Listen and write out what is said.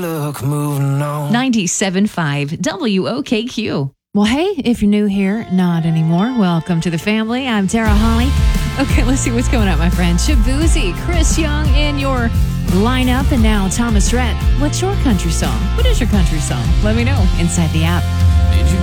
look, moving on. 97.5 WOKQ. Well, hey, if you're new here, not anymore. Welcome to the family. I'm Tara Holly. Okay, let's see what's going on, my friend. Shabuzi, Chris Young in your lineup, and now Thomas Rhett. What's your country song? What is your country song? Let me know inside the app. Did you